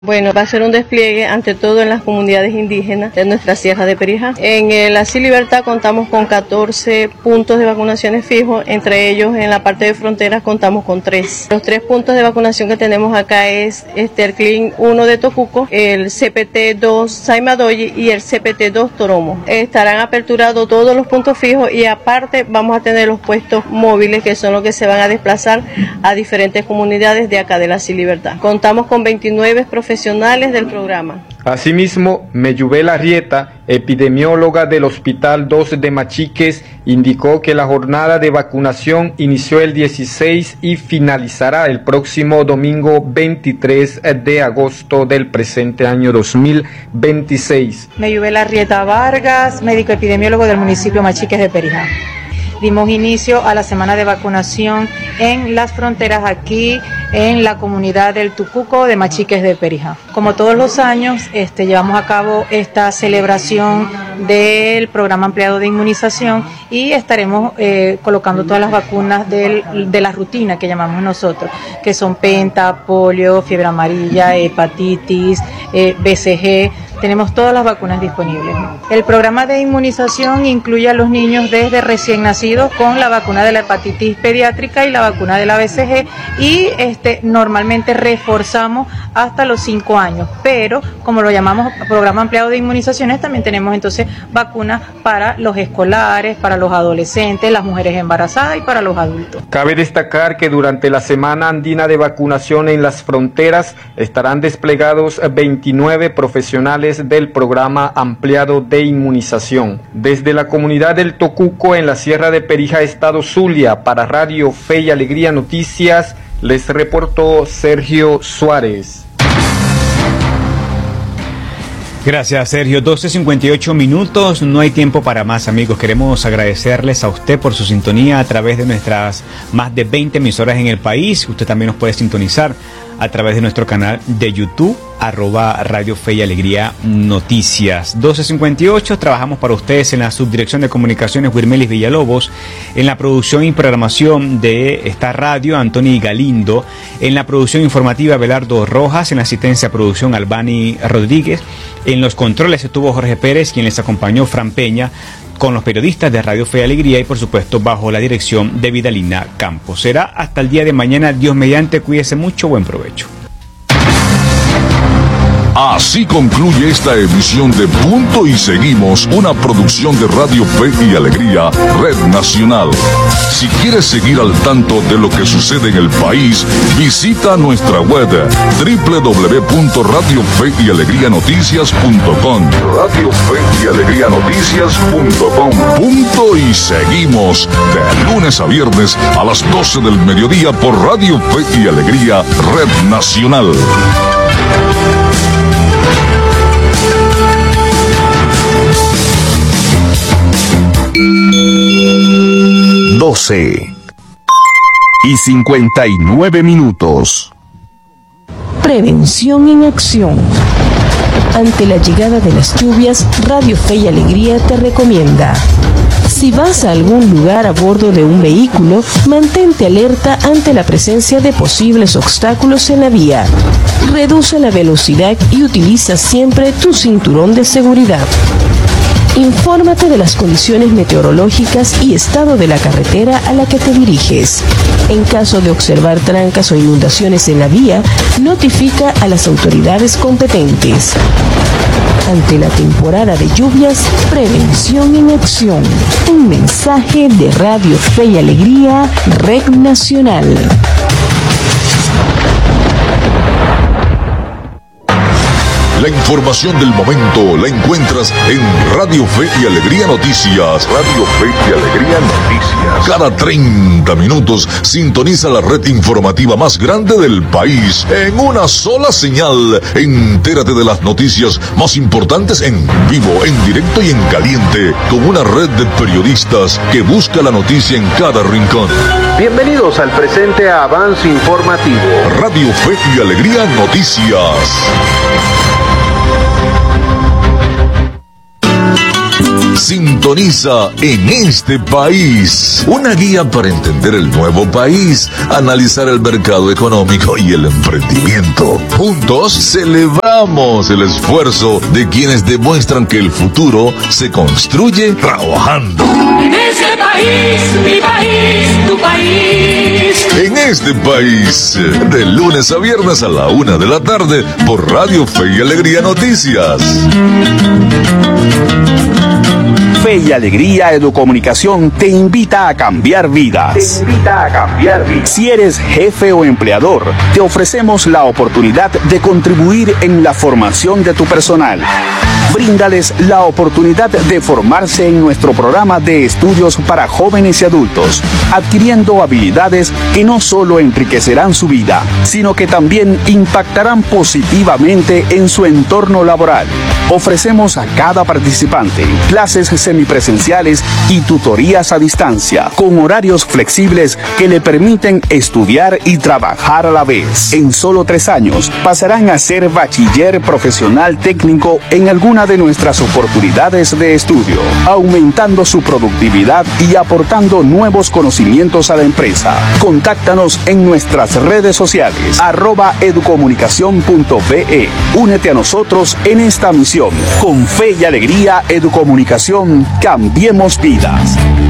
Bueno, va a ser un despliegue ante todo en las comunidades indígenas de nuestra Sierra de Perijá. En el Así Libertad contamos con 14 puntos de vacunaciones fijos, entre ellos en la parte de fronteras contamos con 3. Los 3 puntos de vacunación que tenemos acá es el CLIN 1 de Tocuco, el CPT 2 Saimadoyi y el CPT 2 Toromo. Estarán aperturados todos los puntos fijos y aparte vamos a tener los puestos móviles que son los que se van a desplazar a diferentes comunidades de acá del Así Libertad. Contamos con 29 profesionales del programa. Asimismo, Meyubel Arrieta, epidemióloga del Hospital 2 de Machiques, indicó que la jornada de vacunación inició el 16 y finalizará el próximo domingo 23 de agosto del presente año 2026. Meyubel Arrieta Vargas, médico epidemiólogo del municipio Machiques de Perijá. Dimos inicio a la semana de vacunación en las fronteras aquí en la comunidad del Tucuco de Machiques de Perijá. Como todos los años, llevamos a cabo esta celebración del programa ampliado de inmunización y estaremos colocando todas las vacunas de la rutina que llamamos nosotros, que son penta, polio, fiebre amarilla, hepatitis, BCG. Tenemos todas las vacunas disponibles. El programa de inmunización incluye a los niños desde recién nacidos con la vacuna de la hepatitis pediátrica y la vacuna de la BCG y normalmente reforzamos hasta los 5 años, pero como lo llamamos programa ampliado de inmunizaciones, también tenemos entonces vacunas para los escolares, para los adolescentes, las mujeres embarazadas y para los adultos. Cabe destacar que durante la Semana Andina de Vacunación en las Fronteras estarán desplegados 29 profesionales del programa ampliado de inmunización. Desde la comunidad del Tocuco en la Sierra de Perijá, Estado Zulia, para Radio Fe y Alegría Noticias, les reportó Sergio Suárez. Gracias, Sergio. 12:58 minutos, no hay tiempo para más, amigos. Queremos agradecerles a usted por su sintonía a través de nuestras más de 20 emisoras en el país. Usted también nos puede sintonizar a través de nuestro canal de YouTube, @Radio Fe y Alegría Noticias. 12:58, trabajamos para ustedes en la Subdirección de Comunicaciones Wirmelis Villalobos, en la producción y programación de esta radio, Antoni Galindo, en la producción informativa, Belardo Rojas, en la asistencia a producción, Albani Rodríguez, en los controles estuvo Jorge Pérez, quien les acompañó, Fran Peña, con los periodistas de Radio Fe y Alegría y por supuesto bajo la dirección de Vidalina Campos. Será hasta el día de mañana, Dios mediante, cuídese mucho, buen provecho. Así concluye esta emisión de Punto y Seguimos, una producción de Radio Fe y Alegría, Red Nacional. Si quieres seguir al tanto de lo que sucede en el país, visita nuestra web www.radiofeyalegrianoticias.com. Radio Fe y Alegría Noticias.com. Punto y Seguimos, de lunes a viernes a las 12 del mediodía por Radio Fe y Alegría, Red Nacional. y 59 minutos. Prevención en acción. Ante la llegada de las lluvias, Radio Fe y Alegría te recomienda: si vas a algún lugar a bordo de un vehículo, mantente alerta ante la presencia de posibles obstáculos en la vía. Reduce la velocidad y utiliza siempre tu cinturón de seguridad. Infórmate de las condiciones meteorológicas y estado de la carretera a la que te diriges. En caso de observar trancas o inundaciones en la vía, notifica a las autoridades competentes. Ante la temporada de lluvias, prevención en acción. Un mensaje de Radio Fe y Alegría, Red Nacional. La información del momento la encuentras en Radio Fe y Alegría Noticias. Radio Fe y Alegría Noticias. Cada 30 minutos sintoniza la red informativa más grande del país en una sola señal. Entérate de las noticias más importantes en vivo, en directo y en caliente, con una red de periodistas que busca la noticia en cada rincón. Bienvenidos al presente avance informativo. Radio Fe y Alegría Noticias. Sintoniza En Este País, una guía para entender el nuevo país, analizar el mercado económico y el emprendimiento. Juntos celebramos el esfuerzo de quienes demuestran que el futuro se construye trabajando. En este país, mi país, tu país. En Este País, de lunes a viernes a la 1 de la tarde por Radio Fe y Alegría Noticias. Fe y Alegría Educomunicación te invita a cambiar vidas. Si eres jefe o empleador, te ofrecemos la oportunidad de contribuir en la formación de tu personal. Bríndales la oportunidad de formarse en nuestro programa de estudios para jóvenes y adultos, adquiriendo habilidades que no solo enriquecerán su vida, sino que también impactarán positivamente en su entorno laboral. Ofrecemos a cada participante clases semipresenciales y tutorías a distancia, con horarios flexibles que le permiten estudiar y trabajar a la vez. En solo 3 años pasarán a ser bachiller profesional técnico en alguna de nuestras oportunidades de estudio, aumentando su productividad y aportando nuevos conocimientos a la empresa. Contáctanos en nuestras redes sociales, @educomunicacion.be. Únete a nosotros en esta misión. Con Fe y Alegría Educomunicación, cambiemos vidas.